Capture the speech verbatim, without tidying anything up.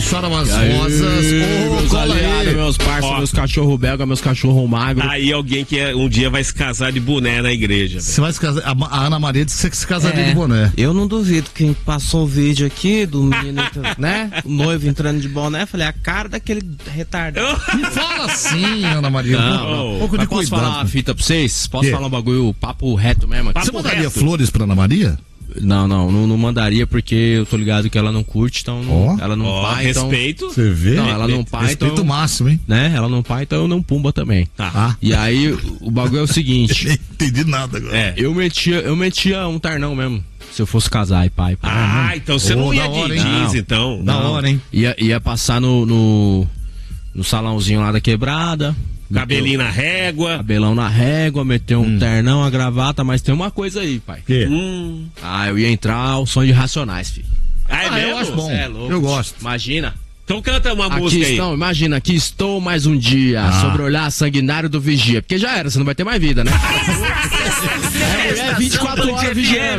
chora umas rosas. Ô, meus cola aliados, aí. meus parceiros, Ó. meus cachorro belga, meus cachorro magro. Aí alguém que é- um dia vai se casar de boné na igreja. Você vai se casar. A, a Ana Maria disse que você se casaria É, de boné. eu não duvido. Quem passou o vídeo aqui do menino, né? O noivo entrando de boné, falei, a cara daquele retardado. Não fala assim, Ana Maria. Não, um pouco de Mas posso falar uma cuidado. fita pra vocês? Posso Quê? falar um bagulho, papo reto mesmo aqui? Você Papo mandaria reto. flores pra Ana Maria? Não, não, não, não mandaria porque eu tô ligado que ela não curte, então não, Ó. ela não Ó, pai, então, respeito. Você vê? Não, ela não pai, Respeito então, máximo, hein? né? Ela não pai, então eu não pumba também. Tá. Ah, E aí o- o bagulho é o seguinte, nem entendi nada agora. É. eu metia, eu metia um ternão mesmo, se eu fosse casar e pai. pai. Ah, então você Ô, não ia da hora, de hein? jeans, Não. então. Da hora, hein? Ia, ia passar no, no, no salãozinho lá da quebrada. Cabelinho na régua. Cabelão na régua, meter um ternão, a gravata, mas tem uma coisa aí, pai. Que? Hum. Ah, eu ia entrar ao som de Racionais, filho. Ah, é Ah, mesmo? eu acho bom. Cê é louco. Eu gosto. Imagina. Então canta uma Aqui música aí. estão, imagina, aqui estou mais um dia Ah. sobre o olhar sanguinário do vigia. Porque já era, você não vai ter mais vida, né? É mulher vinte e quatro horas vigiando.